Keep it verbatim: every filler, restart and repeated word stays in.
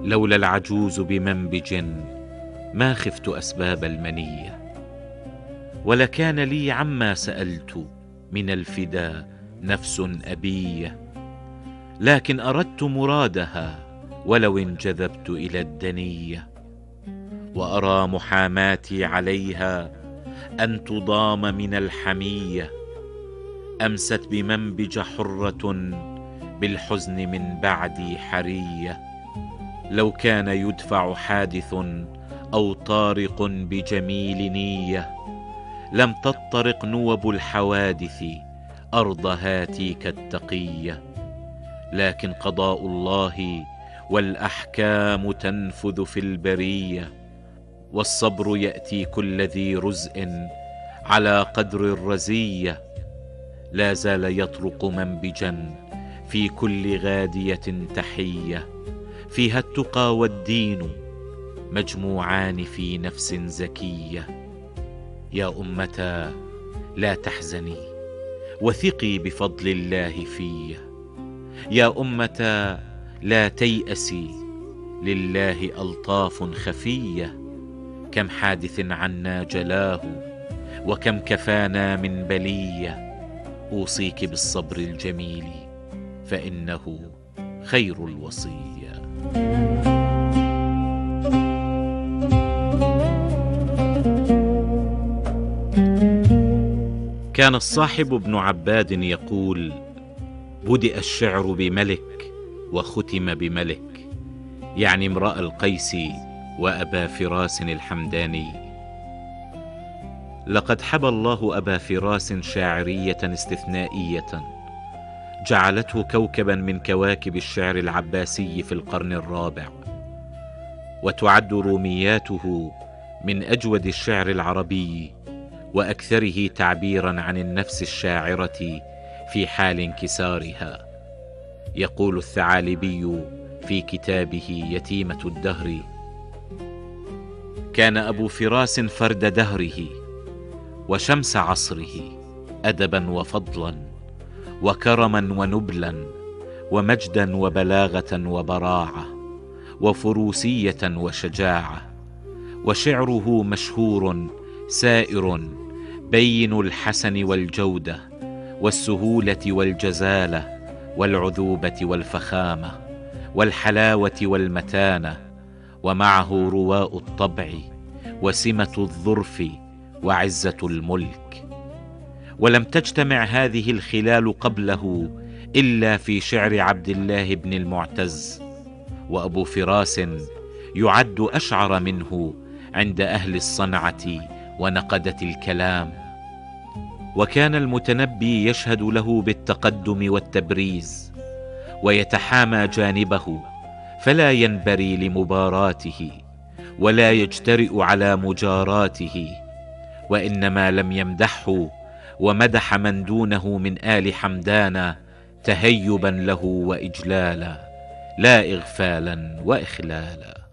لولا العجوز بمنبج ما خفت أسباب المنية، ولكان لي عما سألت من الفدا نفس أبية، لكن أردت مرادها ولو انجذبت إلى الدنية، وأرى محاماتي عليها أن تضام من الحمية، أمست بمنبج حرة بالحزن من بعدي حرية، لو كان يدفع حادث أو طارق بجميل نية، لم تطرق نوب الحوادث أرض هاتيك التقية، لكن قضاء الله والأحكام تنفذ في البرية، والصبر يأتي كل ذي رزء على قدر الرزية، لا زال يطرق منبجا في كل غادية تحية، فيها التقى والدين مجموعان في نفس زكية. يا أمتا لا تحزني وثقي بفضل الله في، يا أمتا لا تيأسي لله ألطاف خفية، كم حادث عنا جلاه وكم كفانا من بلية، أوصيك بالصبر الجميل فإنه خير الوصية. كان الصاحب ابن عباد يقول: بدأ الشعر بملك وختم بملك، يعني امرأ القيس وأبا فراس الحمداني. لقد حبى الله أبا فراس شاعرية استثنائية جعلته كوكبا من كواكب الشعر العباسي في القرن الرابع، وتعد رومياته من أجود الشعر العربي وأكثره تعبيرا عن النفس الشاعرة في حال انكسارها. يقول الثعالبي في كتابه يتيمة الدهر: كان أبو فراس فرد دهره وشمس عصره، أدبا وفضلا وكرما ونبلا ومجدا وبلاغة وبراعة وفروسية وشجاعة، وشعره مشهور سائر بين الحسن والجودة والسهولة والجزالة والعذوبة والفخامة والحلاوة والمتانة، ومعه رواء الطبع وسمة الظرف وعزة الملك. ولم تجتمع هذه الخلال قبله إلا في شعر عبد الله بن المعتز، وأبو فراس يعد أشعر منه عند أهل الصنعة ونقدة الكلام. وكان المتنبي يشهد له بالتقدم والتبريز ويتحامى جانبه، فلا ينبري لمباراته ولا يجترئ على مجاراته، وإنما لم يمدحه ومدح من دونه من آل حمدان تهيبا له وإجلالا لا إغفالا وإخلالا.